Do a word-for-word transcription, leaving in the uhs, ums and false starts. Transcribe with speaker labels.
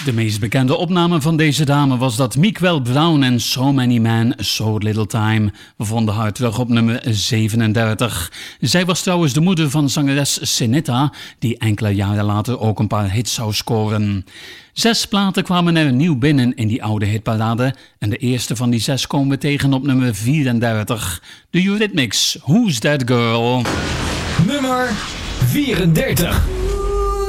Speaker 1: De meest bekende opname van deze dame was dat Miguel Brown en So Many Men, So Little Time. We vonden haar terug op nummer zevenendertig. Zij was trouwens de moeder van zangeres Sinetta, die enkele jaren later ook een paar hits zou scoren. Zes platen kwamen er nieuw binnen in die oude hitparade en de eerste van die zes komen we tegen op nummer vierendertig. De Eurythmics, Who's That Girl?
Speaker 2: Nummer vierendertig.